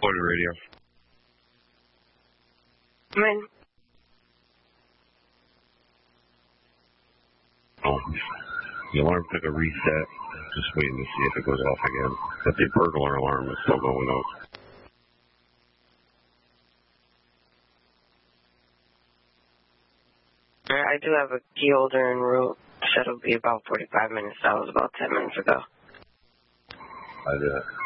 Florida radio. Come in. Oh, the alarm took a reset. Just waiting to see if it goes off again. But the burglar alarm is still going off. I do have a key holder en route. Should be about 45 minutes. That was about 10 minutes ago. I did.